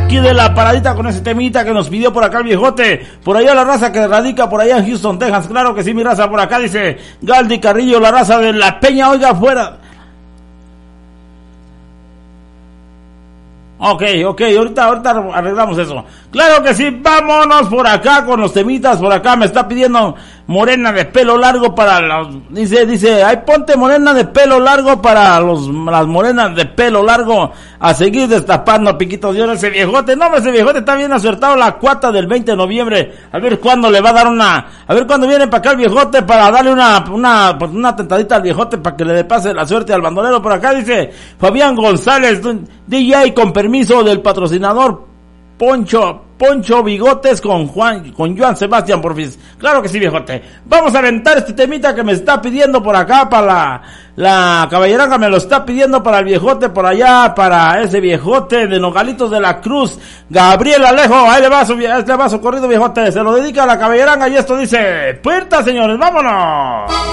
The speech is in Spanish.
aquí de la paradita con ese temita que nos pidió por acá el viejote. Por allá la raza que radica por allá en Houston, Texas. Claro que sí, mi raza por acá dice Galdi Carrillo, la raza de La Peña, oiga, afuera. Ok, ahorita arreglamos eso. Claro que sí, vámonos por acá con los temitas. Por acá me está pidiendo morena de pelo largo para los... Dice, ay, ponte morena de pelo largo para las morenas de pelo largo a seguir destapando, piquitos de oro. Ese viejote, no, ese viejote está bien acertado, la cuata del 20 de noviembre. A ver cuándo le va a dar a ver cuándo viene para acá el viejote para darle una tentadita al viejote para que le pase la suerte al bandolero. Por acá dice Fabián González, DJ con permiso del patrocinador Poncho Bigotes con Joan Sebastián Porfis. Claro que sí, viejote. Vamos a aventar este temita que me está pidiendo por acá para la caballeranga, me lo está pidiendo para el viejote por allá, para ese viejote de Nogalitos de la Cruz, Gabriel Alejo. Ahí le va su corrido, viejote. Se lo dedica a la caballeranga y esto dice: puerta, señores, vámonos.